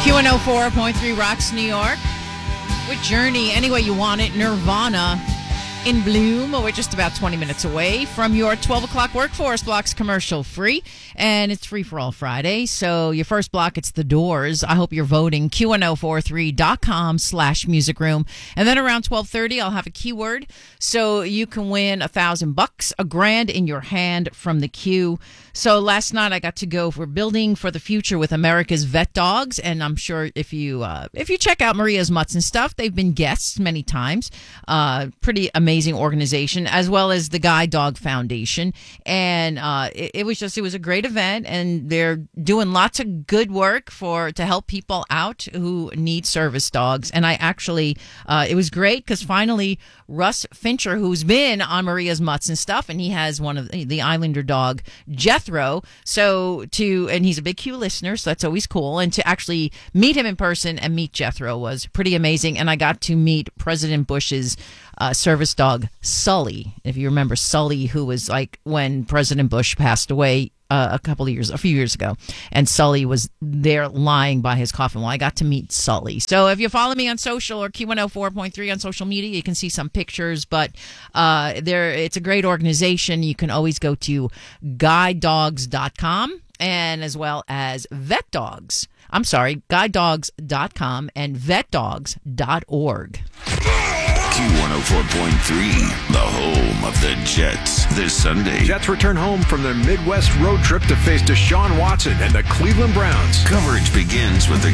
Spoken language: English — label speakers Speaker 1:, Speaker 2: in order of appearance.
Speaker 1: Q104.3 Rocks New York with Journey, any way you want it. Nirvana in Bloom. We're just about 20 minutes away from your 12 o'clock Workforce Blocks commercial free, and it's free for all Friday. So your first block, it's The Doors. I hope you're voting. Q1043.com/music room. And then around 12:30, I'll have a keyword so you can win $1,000, $1,000 in your hand from the Q. So last night I got to go for Building for the Future with America's Vet Dogs, and I'm sure if you check out Maria's Mutts and Stuff, they've been guests many times. Pretty amazing organization, as well as the Guide Dog Foundation, and it was a great event, and they're doing lots of good work to help people out who need service dogs. And I actually it was great because finally Russ Fincher, who's been on Maria's Mutts and Stuff, and he has one of the Islander dog Jethro, and he's a big Q listener, so that's always cool. And to actually meet him in person and meet Jethro was pretty amazing. And I got to meet President Bush's service dog Sully. If you remember Sully, who was like when President Bush passed away a few years ago, and Sully was there lying by his coffin. Well, I got to meet Sully. So if you follow me on social or Q104.3 on social media, you can see some pictures, but it's a great organization. You can always go to guidedogs.com and as well as guidedogs.com and vetdogs.org.
Speaker 2: Q104.3, the home of the Jets. This Sunday,
Speaker 3: Jets return home from their Midwest road trip to face Deshaun Watson and the Cleveland Browns.
Speaker 2: Coverage begins with the